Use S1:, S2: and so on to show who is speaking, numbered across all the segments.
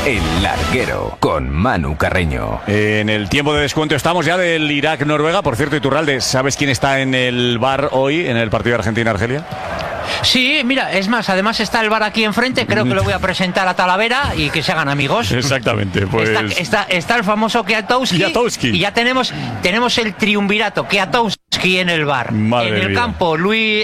S1: El Larguero, con Manu Carreño.
S2: En el tiempo de descuento estamos ya del Irak-Noruega. Por cierto, Iturralde, ¿sabes quién está en el bar hoy en el partido de Argentina-Argelia?
S3: Sí, mira, es más, además está el bar aquí enfrente, creo que lo voy a presentar a Talavera y que se hagan amigos.
S2: Exactamente, pues...
S3: Está el famoso Kwiatkowski y ya tenemos el triunvirato, Kwiatkowski en el bar.
S2: Madre
S3: en el
S2: mía.
S3: campo, Luis,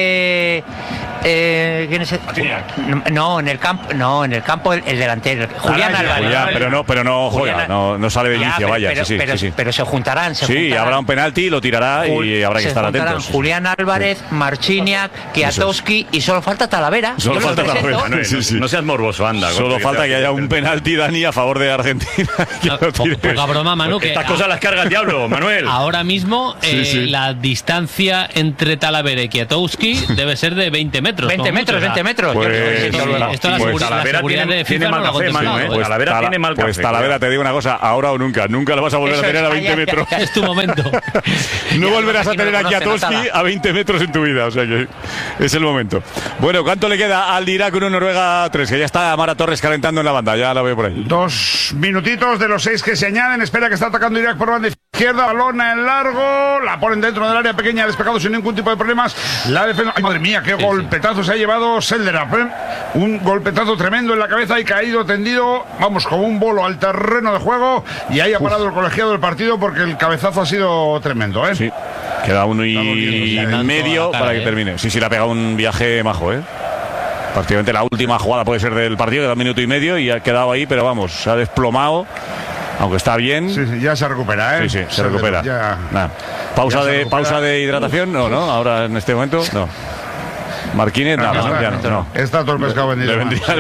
S3: ¿quién es? No, en el campo el delantero, Julián Álvarez.
S2: Julián, pero no juega, no sale de inicio, vaya.
S3: Pero se juntarán.
S2: Habrá un penalti, lo tirará y habrá que estar atentos.
S3: Julián Álvarez, Marchiniak, Kwiatkowski y solo falta Talavera.
S2: Solo falta Talavera.
S4: No seas morboso, anda.
S2: Solo falta que haya un penalti, Dani, a favor de Argentina.
S5: Poca broma, Manu, que
S4: estas cosas las carga el diablo, Manuel.
S5: Ahora mismo la distancia entre Talavera y Kwiatkowski debe ser de 20 metros.
S3: 20 metros.
S2: Pues,
S5: esto la seguridad de FIFA no lo ha contestado.
S4: Talavera tiene mal café.
S2: Pues Talavera, te digo una cosa, ahora o nunca. Nunca lo vas a volver a tener a 20 metros.
S5: Es tu momento.
S2: No volverás a tener a Kwiatkowski a 20 metros en tu vida. O sea que es el momento. Bueno, ¿cuánto le queda al Irak 1, Noruega 3? Que ya está Mara Torres calentando en la banda. Ya la veo por ahí.
S6: 2 minutitos de los 6 que se añaden. Espera que está atacando Irak por banda izquierda. Balón en largo. La ponen dentro del área pequeña. Despejado sin ningún tipo de problemas. La defensa. ¡Ay, madre mía! ¡Qué golpetazo se ha llevado Selderap! Un golpetazo tremendo en la cabeza y caído tendido. Vamos, como un bolo al terreno de juego. Y ahí ha parado el colegiado del partido porque el cabezazo ha sido tremendo, ¿eh?
S2: Sí. Queda 1 y medio para que termine. Sí, le ha pegado un viaje majo, ¿eh? Prácticamente la última jugada puede ser del partido, queda 1 minuto y medio y ha quedado ahí, pero vamos, se ha desplomado, aunque está bien.
S6: Sí, ya se recupera, ¿eh?
S2: Sí, se recupera. Nah. Pausa de hidratación, no, ahora en este momento, no. Marquínez, no.
S6: Está todo el pescado vendido.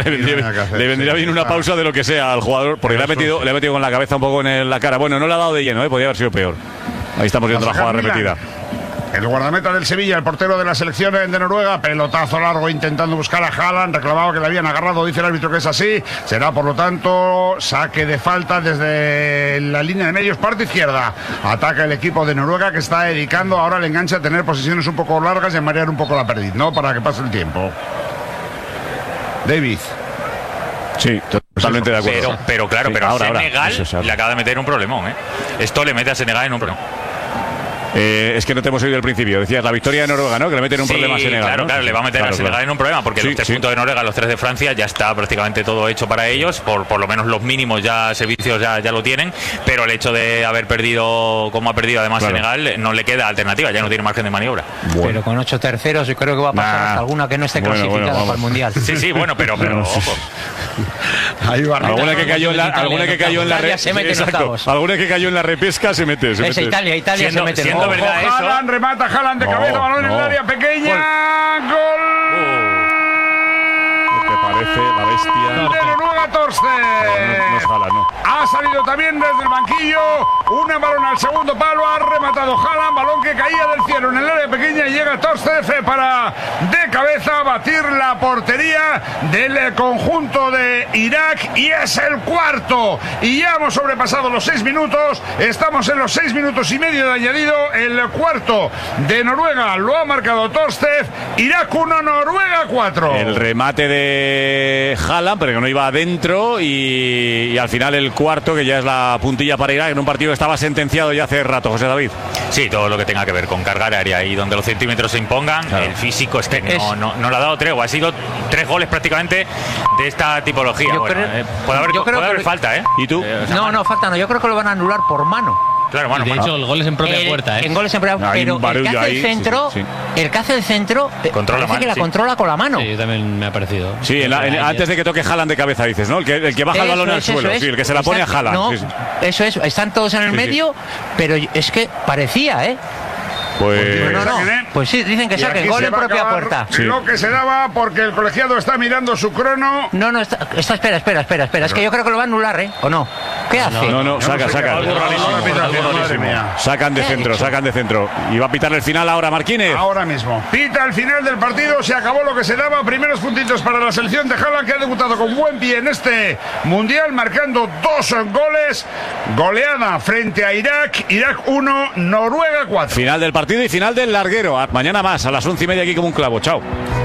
S2: Le vendría bien una pausa de lo que sea al jugador, porque le ha metido con la cabeza un poco en la cara. Bueno, no le ha dado de lleno, podría haber sido peor. Ahí estamos viendo la jugada repetida.
S6: El guardameta del Sevilla, el portero de la selección de Noruega, pelotazo largo intentando buscar a Haaland, reclamaba que le habían agarrado, dice el árbitro que es así, será por lo tanto saque de falta desde la línea de medios, parte izquierda. Ataca el equipo de Noruega que está dedicando ahora el enganche a tener posiciones un poco largas y a marear un poco la perdiz, ¿no? Para que pase el tiempo. David.
S2: Sí, totalmente de acuerdo.
S4: Pero a Senegal le acaba de meter un problemón, ¿eh? Esto le mete a Senegal en un problema.
S2: Es que no te hemos oído al principio. Decías la victoria de Noruega, ¿no? Que le meten un problema a Senegal.
S4: Claro, le va a meter a Senegal en un problema porque los 3 puntos de Noruega, los 3 de Francia, ya está prácticamente todo hecho para ellos. Por lo menos los mínimos servicios ya lo tienen. Pero el hecho de haber perdido, como ha perdido además Senegal, no le queda alternativa, ya no tiene margen de maniobra.
S3: Bueno. Pero con 8 terceros, yo creo que va a pasar alguna que no esté clasificada para el Mundial.
S4: Sí, bueno, pero ojo.
S2: Alguna que cayó en la alguna que cayó en la repesca se mete.
S3: Italia se mete.
S4: Siendo verdad eso.
S6: Haaland remata, Haaland de cabeza, balón en el área pequeña. Gol.
S2: ¿Qué te parece la bestia?
S6: De Noruega, Torsten.
S2: No es Haaland, no.
S6: Ha salido también desde el banquillo. Un balón al segundo palo. Ha rematado Haaland. Balón que caía del cielo en el área pequeña. Y llega Torsten para de cabeza batir la portería del conjunto de Irak. Y es el cuarto. Y ya hemos sobrepasado los 6 minutos. Estamos en los 6 minutos y medio de añadido. El cuarto de Noruega lo ha marcado Torsten. Irak 1, Noruega 4.
S2: El remate de Haaland, pero que no iba adentro. Y al final el cuarto, que ya es la puntilla para Irak en un partido que estaba sentenciado ya hace rato, José David.
S4: Sí, todo lo que tenga que ver con cargar área y donde los centímetros se impongan, el físico es que no le ha dado tregua. Ha sido 3 goles prácticamente de esta tipología. Puede haber falta, ¿eh?
S2: ¿Y tú?
S3: No, falta no. Yo creo que lo van a anular por mano.
S4: Claro, bueno,
S5: de hecho, el gol es en propia puerta, ¿eh?
S3: En goles en propia puerta, pero el que hace el centro, el que hace el centro, parece que la controla con la mano.
S5: Sí, también me ha parecido.
S2: Sí, antes de que toque Haaland de cabeza, dices, ¿no? El que baja el balón al suelo, sí, el que se la pone a Haaland.
S3: No, eso es, están todos en el medio, pero es que parecía, ¿eh? Pues sí, dicen que saquen gol en propia puerta.
S6: Lo que se daba porque el colegiado está mirando su crono.
S3: Espera. Es que yo creo que lo va a anular, ¿eh? ¿O no? ¿Qué hace?
S2: No, sacan. Sacan de centro. Y va a pitar el final ahora Marquínez.
S6: Ahora mismo. Pita el final del partido, se acabó lo que se daba. Primeros puntitos para la selección de Haaland, que ha debutado con buen pie en este Mundial, marcando 2 goles. Goleada frente a Irak. Irak 1, Noruega 4.
S2: Final del partido y final del larguero. Mañana más, a las 11:30 aquí como un clavo. Chao.